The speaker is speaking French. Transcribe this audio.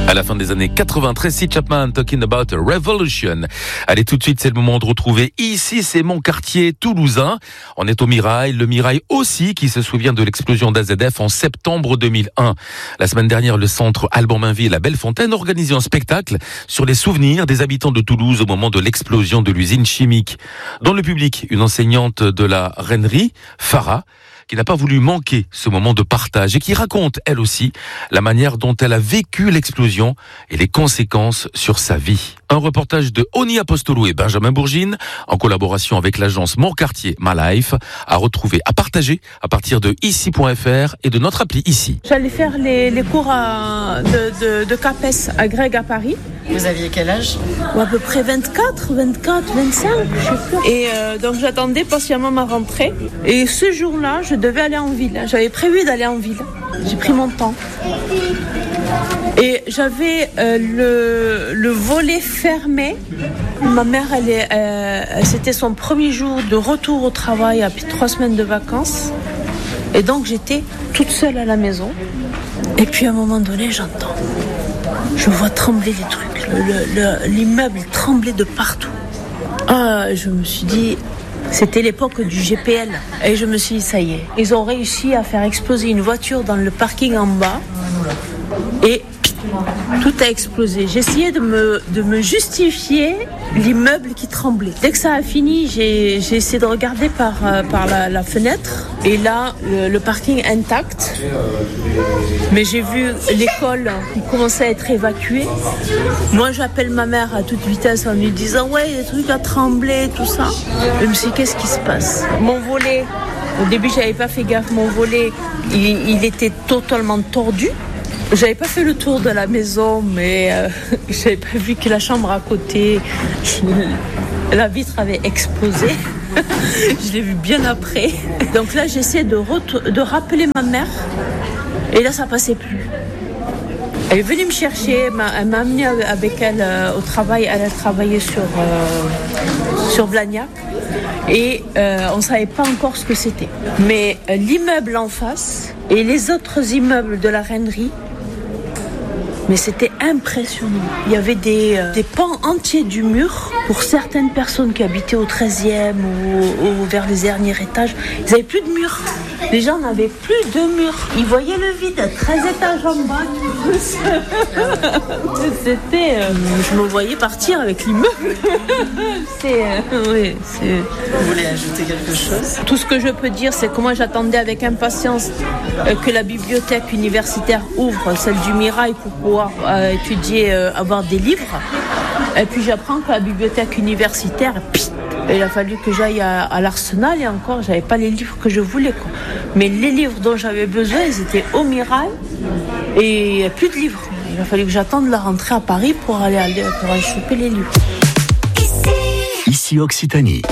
À la fin des années 80, Tracy Chapman, Talking About a Revolution. Allez, tout de suite, c'est le moment de retrouver Ici, c'est mon quartier toulousain. On est au Mirail, le Mirail aussi qui se souvient de l'explosion d'AZF en septembre 2001. La semaine dernière, le centre Alban Mainville à Bellefontaine organisait un spectacle sur les souvenirs des habitants de Toulouse au moment de l'explosion de l'usine chimique. Dans le public, une enseignante de la Rennerie, Farah, qui n'a pas voulu manquer ce moment de partage et qui raconte, elle aussi, la manière dont elle a vécu l'explosion et les conséquences sur sa vie. Un reportage de Oni Apostolou et Benjamin Bourgine, en collaboration avec l'agence Mon Quartier, My Life, à retrouver, à partager à partir de ici.fr et de notre appli Ici. J'allais faire les cours de CAPES à Greg à Paris. Vous aviez quel âge ? À peu près 24, 25, je sais plus. Et donc j'attendais patiemment ma rentrée. Et ce jour-là, je devais aller en ville. J'avais prévu d'aller en ville. J'ai pris mon temps. Et j'avais le volet fermé. Ma mère, c'était son premier jour de retour au travail après 3 semaines de vacances. Et donc j'étais toute seule à la maison. Et puis à un moment donné, j'entends. Je vois trembler les trucs. L'immeuble tremblait de partout. Je me suis dit, c'était l'époque du GPL. Et je me suis dit, ça y est. Ils ont réussi à faire exploser une voiture dans le parking en bas. Et tout a explosé. J'essayais de me justifier l'immeuble qui tremblait. Dès que ça a fini, j'ai essayé de regarder par la fenêtre. Et là, le parking intact. Mais j'ai vu l'école qui commençait à être évacuée. Moi, j'appelle ma mère à toute vitesse en lui disant « Ouais, il y a des trucs à trembler, tout ça. » Je me suis dit « Qu'est-ce qui se passe ?» Mon volet, au début, j'avais pas fait gaffe. Mon volet, il était totalement tordu. J'avais pas fait le tour de la maison, mais j'avais pas vu que la chambre à côté, la vitre avait explosé. Je l'ai vu bien après. Donc là, j'essaie de rappeler ma mère. Et là, ça passait plus. Elle est venue me chercher, elle m'a amenée avec elle au travail. Elle a travaillé sur Blagnac. Et on ne savait pas encore ce que c'était. Mais l'immeuble en face et les autres immeubles de la Rennerie, mais c'était impressionnant. Il y avait des pans entiers du mur pour certaines personnes qui habitaient au 13e ou vers les derniers étages. Ils n'avaient plus de mur. Les gens n'avaient plus de mur. Ils voyaient le vide, 13 étages en bas. C'était... je me voyais partir avec l'immeuble. Oui, Vous voulez ajouter quelque chose ? Tout ce que je peux dire, c'est que moi j'attendais avec impatience que la bibliothèque universitaire ouvre, celle du Mirail, pour pouvoir étudier, avoir des livres. Et puis j'apprends que la bibliothèque universitaire, il a fallu que j'aille à l'Arsenal, et encore, j'avais pas les livres que je voulais, quoi. Mais les livres dont j'avais besoin, ils étaient au Mirail, et plus de livres. Il a fallu que j'attende la rentrée à Paris pour aller choper les livres. Ici Occitanie.